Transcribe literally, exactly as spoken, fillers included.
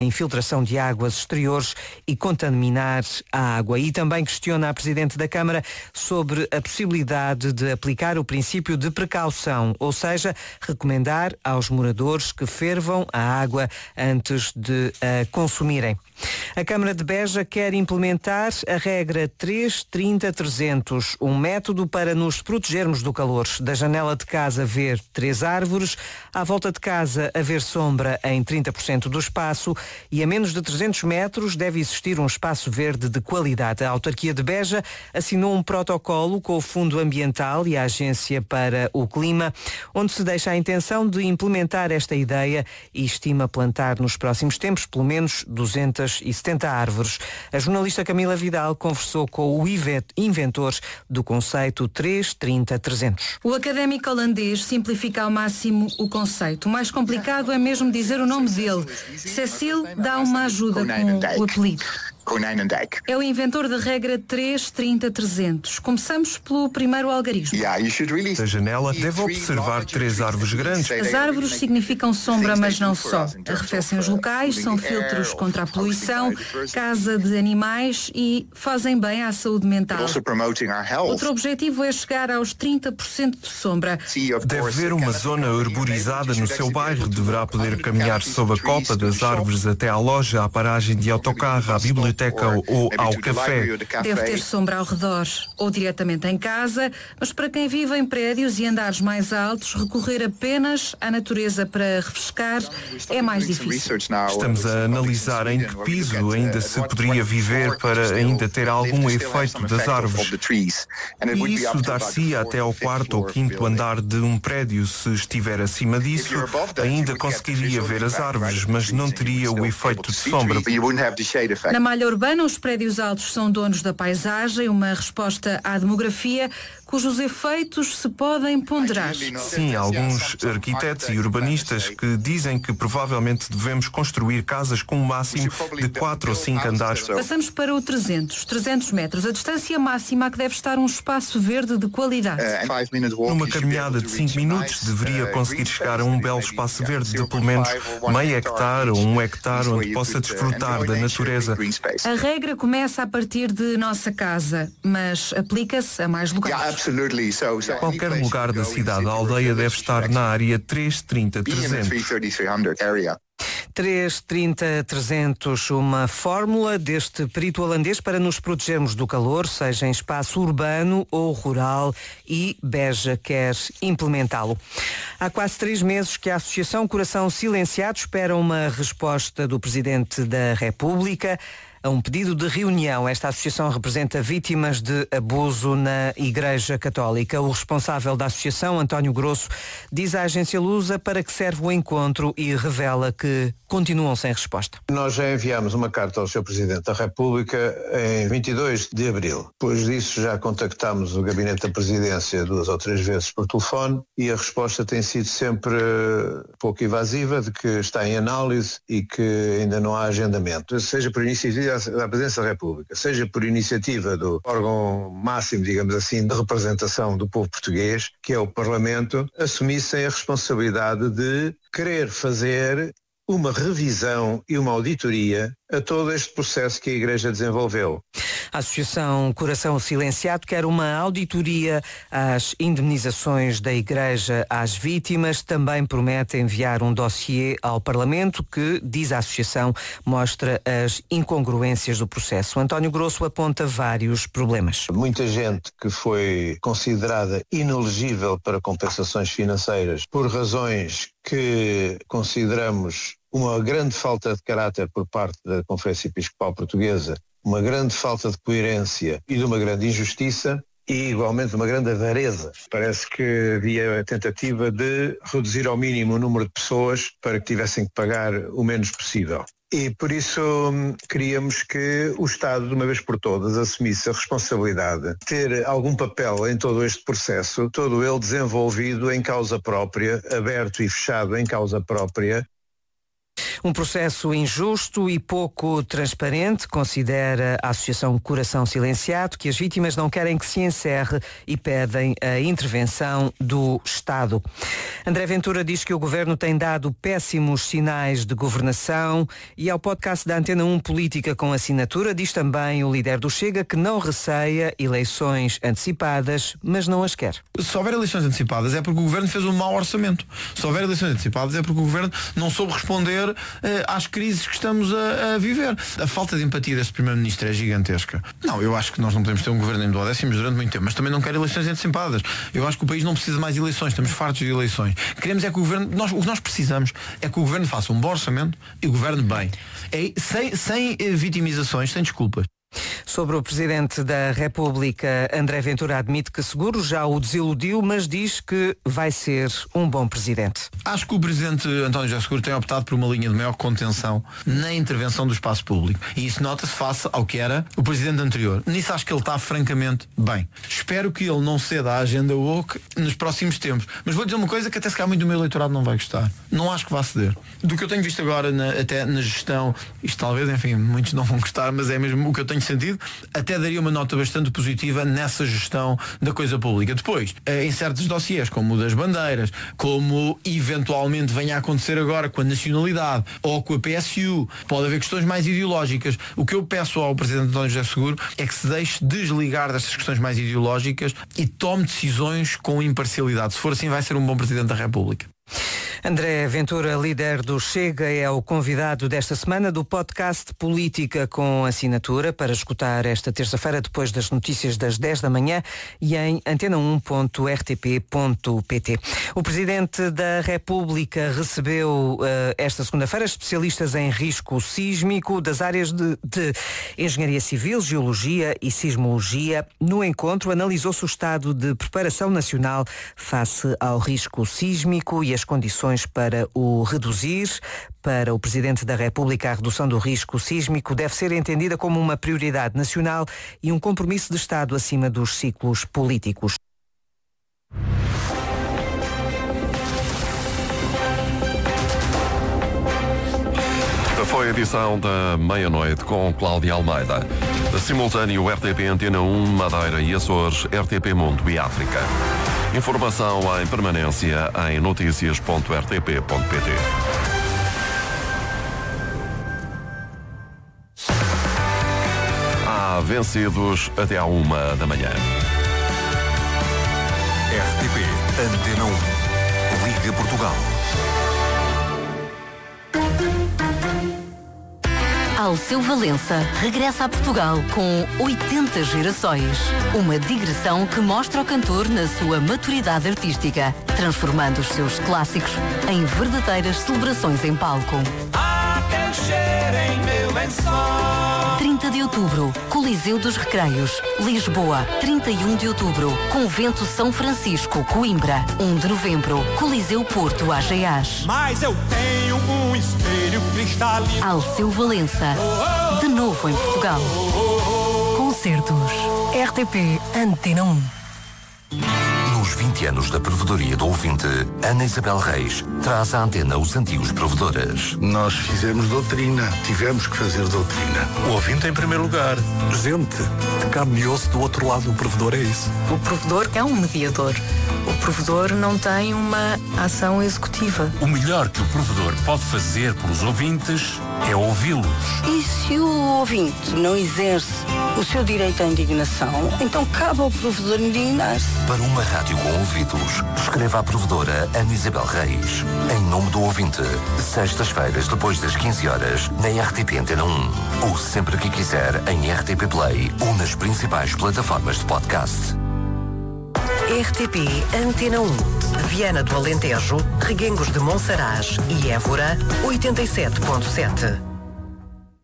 infiltração de águas exteriores e contaminar a água. E também questiona a Presidente da Câmara sobre a possibilidade de aplicar o princípio de precaução, ou seja, recomendar aos moradores que fervam a água antes de a consumirem. A Câmara de Beja quer implementar a regra três trinta trezentos, um método para nos protegermos do calor. Da janela de casa ver três árvores, à volta de casa haver sombra em trinta por cento do espaço e a menos de trezentos metros deve existir um espaço verde de qualidade. A autarquia de Beja assinou um protocolo com o Fundo Ambiental e a Agência para o Clima, onde se deixa a intenção de implementar esta ideia e estima plantar nos próximos tempos pelo menos duzentas e setenta árvores. A jornalista Camila Vidal conversou com o inventor do conceito três trinta trezentos. O académico holandês simplifica ao máximo o conceito. O mais complicado é mesmo dizer o nome dele. Cecil dá uma ajuda com o apelido. É o inventor da regra três trinta trezentos. Começamos pelo primeiro algarismo. Da janela deve observar três árvores grandes. As árvores significam sombra, mas não só. Arrefecem os locais, são filtros contra a poluição, casa de animais e fazem bem à saúde mental. Outro objetivo é chegar aos trinta por cento de sombra. Deve haver uma zona arborizada no seu bairro. Deverá poder caminhar sob a copa das árvores até à loja, à paragem de autocarro, à biblioteca ou ao café. Deve ter sombra ao redor ou diretamente em casa, mas para quem vive em prédios e andares mais altos, recorrer apenas à natureza para refrescar é mais difícil. Estamos a analisar em que piso ainda se poderia viver para ainda ter algum efeito das árvores. E isso dar-se até ao quarto ou quinto andar de um prédio. Se estiver acima disso, ainda conseguiria ver as árvores, mas não teria o efeito de sombra. Na malha urbana, os prédios altos são donos da paisagem, uma resposta à demografia, cujos efeitos se podem ponderar. Sim, alguns arquitetos e urbanistas que dizem que provavelmente devemos construir casas com um máximo de quatro ou cinco andares. Passamos para o trezentos. trezentos metros. A distância máxima a que deve estar um espaço verde de qualidade. Numa caminhada de cinco minutos deveria conseguir chegar a um belo espaço verde de pelo menos meio hectare ou um hectare onde possa desfrutar da natureza. A regra começa a partir de nossa casa, mas aplica-se a mais lugares. Qualquer lugar da cidade, a aldeia deve estar na área três trinta trezentos. três trinta trezentos, uma fórmula deste perito holandês para nos protegermos do calor, seja em espaço urbano ou rural, e Beja quer implementá-lo. Há quase três meses que a Associação Coração Silenciado espera uma resposta do Presidente da República a um pedido de reunião. Esta associação representa vítimas de abuso na Igreja Católica. O responsável da associação, António Grosso, diz à agência Lusa para que serve o encontro e revela que continuam sem resposta. Nós já enviámos uma carta ao senhor Presidente da República em vinte e dois de abril. Depois disso já contactámos o Gabinete da Presidência duas ou três vezes por telefone e a resposta tem sido sempre pouco evasiva, de que está em análise e que ainda não há agendamento. Seja por iniciativa da Presidência da República, seja por iniciativa do órgão máximo, digamos assim, de representação do povo português, que é o Parlamento, assumissem a responsabilidade de querer fazer uma revisão e uma auditoria a todo este processo que a Igreja desenvolveu. A Associação Coração Silenciado quer uma auditoria às indemnizações da Igreja às vítimas. Também promete enviar um dossiê ao Parlamento que, diz a Associação, mostra as incongruências do processo. António Grosso aponta vários problemas. Muita gente que foi considerada inelegível para compensações financeiras por razões que consideramos uma grande falta de caráter por parte da Conferência Episcopal Portuguesa, uma grande falta de coerência e de uma grande injustiça e igualmente uma grande avareza. Parece que havia a tentativa de reduzir ao mínimo o número de pessoas para que tivessem que pagar o menos possível. E por isso queríamos que o Estado, de uma vez por todas, assumisse a responsabilidade de ter algum papel em todo este processo, todo ele desenvolvido em causa própria, aberto e fechado em causa própria. Um processo injusto e pouco transparente, considera a Associação Coração Silenciado, que as vítimas não querem que se encerre e pedem a intervenção do Estado. André Ventura diz que o Governo tem dado péssimos sinais de governação e ao podcast da Antena um Política com Assinatura diz também o líder do Chega que não receia eleições antecipadas, mas não as quer. Se houver eleições antecipadas é porque o Governo fez um mau orçamento. Se houver eleições antecipadas é porque o Governo não soube responder uh, às crises que estamos a, a viver. A falta de empatia deste Primeiro-Ministro é gigantesca. Não, eu acho que nós não podemos ter um Governo em duodécimos durante muito tempo, mas também não quero eleições antecipadas. Eu acho que o país não precisa de mais eleições, estamos fartos de eleições. Queremos é que o Governo, nós, o que nós precisamos é que o Governo faça um bom orçamento e governe bem. É, sem, sem vitimizações, sem desculpas. Sobre o Presidente da República, André Ventura admite que seguro já o desiludiu, mas diz que vai ser um bom Presidente. Acho que o Presidente António José Seguro tem optado por uma linha de maior contenção na intervenção do espaço público. E isso nota-se face ao que era o Presidente anterior. Nisso acho que ele está francamente bem. Espero que ele não ceda à agenda woke nos próximos tempos. Mas vou dizer uma coisa que até se calhar muito do meu eleitorado não vai gostar. Não acho que vá ceder. Do que eu tenho visto agora, na, até na gestão, isto talvez, enfim, muitos não vão gostar, mas é mesmo o que eu tenho sentido, até daria uma nota bastante positiva nessa gestão da coisa pública. Depois, em certos dossiês, como o das bandeiras, como eventualmente venha a acontecer agora com a nacionalidade ou com a P S U, pode haver questões mais ideológicas. O que eu peço ao Presidente António José Seguro é que se deixe desligar destas questões mais ideológicas e tome decisões com imparcialidade. Se for assim, vai ser um bom Presidente da República. André Ventura, líder do Chega, é o convidado desta semana do podcast Política com Assinatura, para escutar esta terça-feira depois das notícias das dez da manhã e em antena um ponto r t p ponto p t. O Presidente da República recebeu uh, esta segunda-feira especialistas em risco sísmico das áreas de, de Engenharia Civil, Geologia e Sismologia. No encontro analisou-se o estado de preparação nacional face ao risco sísmico e as condições para o reduzir. Para o Presidente da República, a redução do risco sísmico deve ser entendida como uma prioridade nacional e um compromisso de Estado acima dos ciclos políticos. Foi a edição da meia-noite com Cláudia Almeida. Simultâneo R T P Antena um, Madeira e Açores, R T P Mundo e África. Informação em permanência em noticias ponto r t p ponto p t. Há vencidos até à uma da manhã. R T P Antena um. Liga Portugal. Alceu Valença regressa a Portugal com oitenta gerações. Uma digressão que mostra o cantor na sua maturidade artística, transformando os seus clássicos em verdadeiras celebrações em palco. Há quem cheire em meu lençol. trinta de outubro, Coliseu dos Recreios, Lisboa. trinta e um de outubro, Convento São Francisco, Coimbra. um de novembro, Coliseu Porto, Ageás. Mas eu tenho um espelho cristalino. Alceu Valença, de novo em Portugal. Concertos R T P Antena um. Nos vinte anos da Provedoria do Ouvinte, Ana Isabel Reis traz à antena os antigos provedoras. Nós fizemos doutrina, tivemos que fazer doutrina. O ouvinte em primeiro lugar. Gente, de carne e osso do outro lado do provedor, é isso. O provedor é um mediador. O provedor não tem uma ação executiva. O melhor que o provedor pode fazer pelos ouvintes é ouvi-los. E se o ouvinte não exerce o seu direito à indignação, então cabe ao provedor indignar-se. Para uma rádio com ouvidos, escreva a provedora Ana Isabel Reis. Em nome do ouvinte, sextas-feiras depois das quinze horas, na R T P Antena um. Ou sempre que quiser em R T P Play ou nas principais plataformas de podcast. R T P Antena um. Viana do Alentejo, Reguengos de Monsaraz e Évora, oitenta e sete ponto sete.